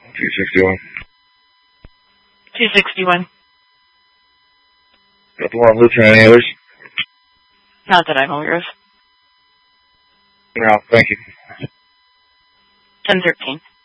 261. 261. Got the one Lutheran, any others? Not that I'm aware of. No, thank you. 1013.